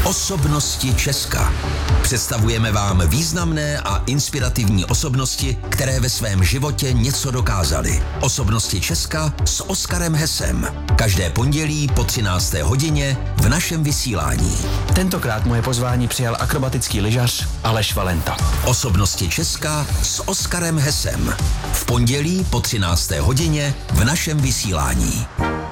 Osobnosti Česka. Představujeme vám významné a inspirativní osobnosti, které ve svém životě něco dokázaly. Osobnosti Česka s Oskarem Hesem. Každé pondělí po 13. hodině v našem vysílání. Tentokrát moje pozvání přijal akrobatický lyžař Aleš Valenta. Osobnosti Česka s Oskarem Hesem. V pondělí po 13. hodině v našem vysílání.